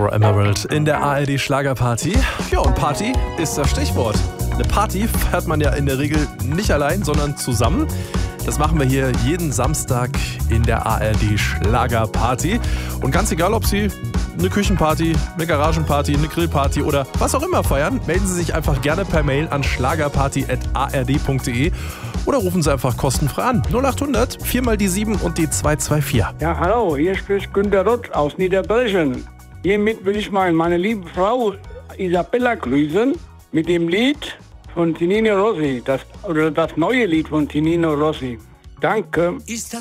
Tomorrow Emerald in der ARD Schlagerparty. Ja, und Party ist das Stichwort. Eine Party feiert man ja in der Regel nicht allein, sondern zusammen. Das machen wir hier jeden Samstag in der ARD Schlagerparty. Und ganz egal, ob Sie eine Küchenparty, eine Garagenparty, eine Grillparty oder was auch immer feiern, melden Sie sich einfach gerne per Mail an schlagerparty@ard.de oder rufen Sie einfach kostenfrei an. 0800 4 mal die 7 und die 224. Ja, hallo, hier spricht Günter Rott aus Niederbrechen. Hiermit will ich meine liebe Frau Isabella grüßen mit dem Lied von Tinino Rossi, das neue Lied von Tinino Rossi. Danke.